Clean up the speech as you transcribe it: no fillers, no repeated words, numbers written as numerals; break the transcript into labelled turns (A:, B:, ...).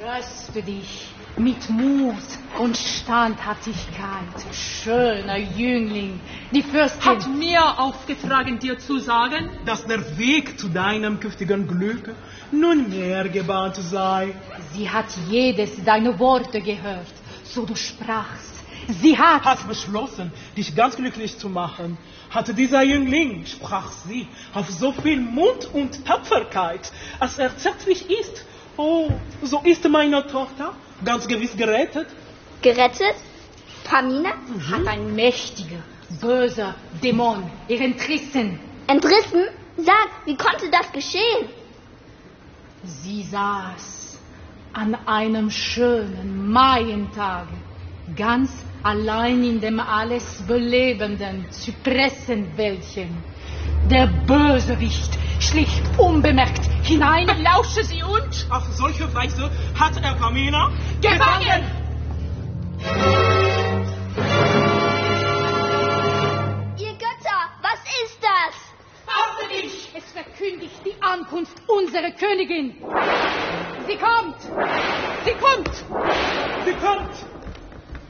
A: Tröste dich mit Mut und Standhaftigkeit, schöner Jüngling. Die Fürstin
B: hat mir aufgetragen, dir zu sagen,
C: dass der Weg zu deinem künftigen Glück nunmehr gebahnt sei.
A: Sie hat jedes deiner Worte gehört, so du sprachst. Sie hat
C: beschlossen, dich ganz glücklich zu machen. Hatte dieser Jüngling, sprach sie, auf so viel Mut und Tapferkeit, als er zärtlich ist. Oh, so ist meine Tochter ganz gewiss gerettet.
D: Gerettet? Pamina?
A: Hat ein mächtiger, böser Dämon ihr entrissen.
D: Entrissen? Sag, wie konnte das geschehen?
A: Sie saß an einem schönen Maientage, ganz allein in dem alles belebenden Zypressenwäldchen. Der Bösewicht schlich unbemerkt hinein.
B: Lausche sie und
C: Auf solche Weise hat er Pamina
B: gefangen!
D: Ihr Götter, was ist das?
B: Fasse dich!
A: Es verkündigt die Ankunft unserer Königin. Sie kommt! Sie kommt!
C: Sie kommt!